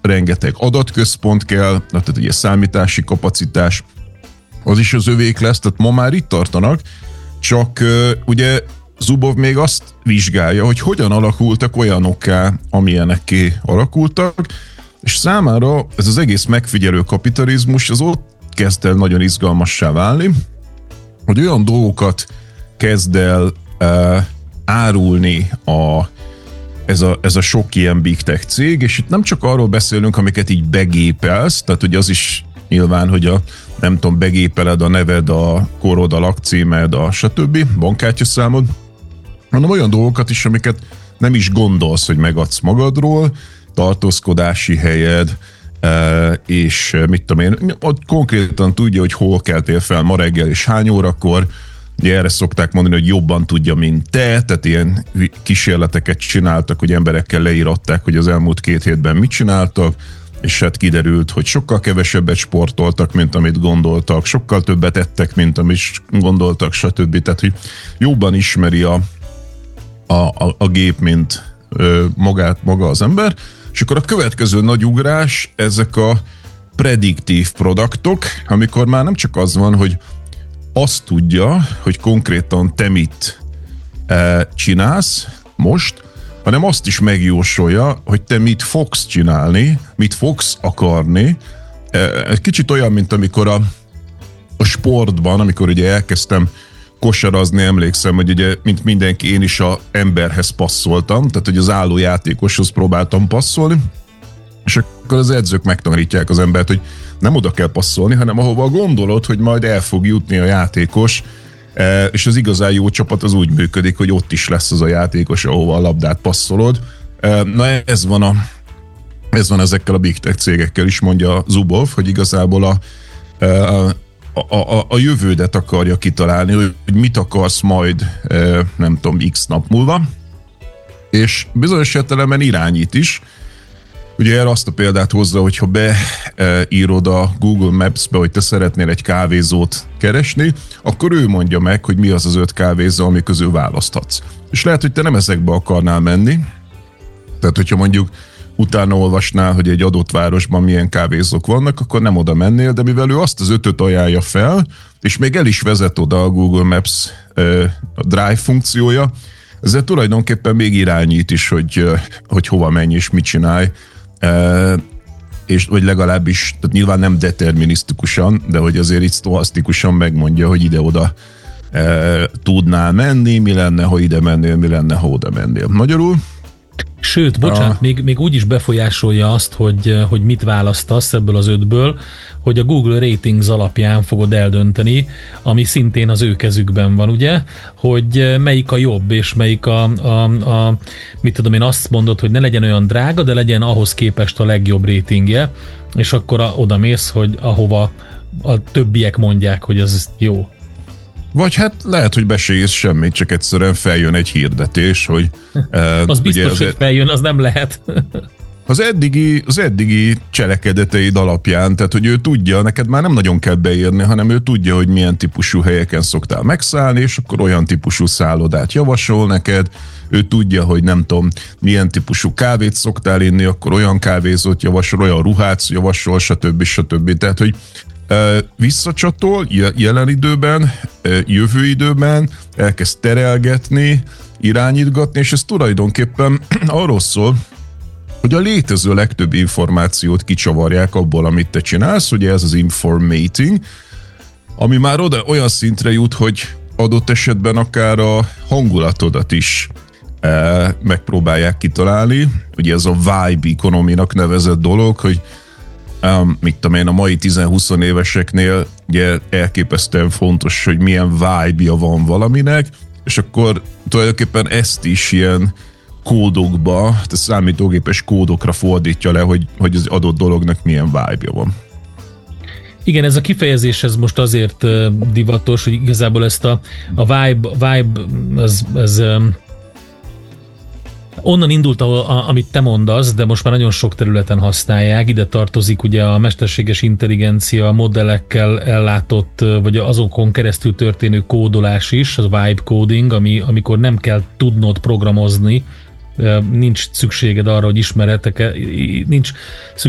rengeteg adatközpont kell, tehát ugye számítási kapacitás, az is az övék lesz, tehát ma már itt tartanak, csak ugye Zuboff még azt vizsgálja, hogy hogyan alakultak olyanokká, amilyenekké alakultak, és számára ez az egész megfigyelő kapitalizmus az ott kezd el nagyon izgalmassá válni, hogy olyan dolgokat kezd el árulni ez a sok ilyen big tech cég, és itt nem csak arról beszélünk, amiket így begépelsz, tehát ugye az is nyilván, hogy nem tudom, begépeled a neved, a korod, a lakcímed, a stb. Bankkártyaszámod, hanem olyan dolgokat is, amiket nem is gondolsz, hogy megadsz magadról, tartózkodási helyed, és mit tudom én, ott konkrétan tudja, hogy hol keltél fel ma reggel, és hány órakor. Ugye erre szokták mondani, hogy jobban tudja, mint te, tehát ilyen kísérleteket csináltak, hogy emberekkel leíratták, hogy az elmúlt 2 hétben mit csináltak, és hát kiderült, hogy sokkal kevesebbet sportoltak, mint amit gondoltak, sokkal többet ettek, mint amit gondoltak, stb. Tehát, hogy jobban ismeri a gép, mint maga az ember. És akkor a következő nagy ugrás, ezek a prediktív produktok, amikor már nem csak az van, hogy azt tudja, hogy konkrétan te mit csinálsz most, hanem azt is megjósolja, hogy te mit fogsz csinálni, mit fogsz akarni. Kicsit olyan, mint amikor a sportban, amikor ugye elkezdtem kosarazni, emlékszem, hogy ugye, mint mindenki, én is az emberhez passzoltam, tehát hogy az álló játékoshoz próbáltam passzolni, és akkor az edzők megtanítják az embert, hogy nem oda kell passzolni, hanem ahova gondolod, hogy majd el fog jutni a játékos, és az igazán jó csapat az úgy működik, hogy ott is lesz az a játékos, ahova a labdát passzolod. Na ez van ezekkel a big tech cégekkel is, mondja Zuboff, hogy igazából a jövődet akarja kitalálni, hogy mit akarsz majd, nem tudom, x nap múlva, és bizonyos értelemben irányít is. Ugye erre azt a példát hozza, hogyha beírod a Google Maps-be, hogy te szeretnél egy kávézót keresni, akkor ő mondja meg, hogy mi az az 5 kávézó, ami közül választhatsz. És lehet, hogy te nem ezekbe akarnál menni, tehát hogyha mondjuk utána olvasnál, hogy egy adott városban milyen kávézók vannak, akkor nem oda mennél, de mivel ő azt az 5-öt ajánlja fel, és még el is vezet oda a Google Maps a Drive funkciója, ezzel tulajdonképpen még irányít is, hogy hova menj és mit csinálj, és vagy legalábbis, tehát nyilván nem determinisztikusan, de hogy azért itt sztohasztikusan megmondja, hogy ide-oda tudnál menni, mi lenne, ha ide mennél, mi lenne, ha oda mennél. Magyarul? Sőt, bocsánat, még úgy is befolyásolja azt, hogy mit választasz ebből az 5-ből, hogy a Google Ratings alapján fogod eldönteni, ami szintén az ő kezükben van, ugye, hogy melyik a jobb, és melyik mit tudom én, azt mondod, hogy ne legyen olyan drága, de legyen ahhoz képest a legjobb ratingje, és akkor oda mész, hogy ahova a többiek mondják, hogy az jó. Vagy hát lehet, hogy be se érsz semmit, csak egyszerűen feljön egy hirdetés, hogy... az biztos, hogy feljön, az nem lehet. Az eddigi cselekedeteid alapján, tehát hogy ő tudja, neked már nem nagyon kell beírni, hanem ő tudja, hogy milyen típusú helyeken szoktál megszállni, és akkor olyan típusú szállodát javasol neked, ő tudja, hogy nem tudom, milyen típusú kávét szoktál inni, akkor olyan kávézót javasol, olyan ruhát javasol, stb. Tehát, hogy visszacsatol jelen időben, jövő időben, elkezd terelgetni, irányítgatni, és ez tulajdonképpen arról szól, hogy a létező legtöbb információt kicsavarják abból, amit te csinálsz, ugye ez az informating, ami már olyan szintre jut, hogy adott esetben akár a hangulatodat is megpróbálják kitalálni. Ugye ez a vibe economy-nak nevezett dolog, hogy mit tudom én, a mai 10-20 éveseknél ugye elképesztően fontos, hogy milyen vibe-ja van valaminek, és akkor tulajdonképpen ezt is ilyen kódokba, tehát számítógépes kódokra fordítja le, hogy az adott dolognak milyen vibe-ja van. Igen, ez a kifejezés ez most azért divatos, hogy igazából ezt a vibe ez onnan indult, amit te mondasz, de most már nagyon sok területen használják. Ide tartozik ugye a mesterséges intelligencia modellekkel ellátott, vagy azokon keresztül történő kódolás is, az vibe coding, amikor nem kell tudnod programozni, nincs szükséged arra, hogy nincs